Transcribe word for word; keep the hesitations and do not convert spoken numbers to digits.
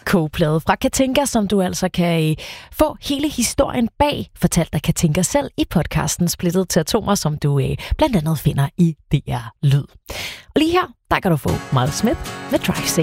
kogeplade fra Katinka, som du altså kan øh, få hele historien bag, fortalt af Katinka selv i podcasten Splittet til Atomer, som du øh, blandt andet finder i D R Lyd. Og lige her, der kan du få Miles Smith med Drive Safe.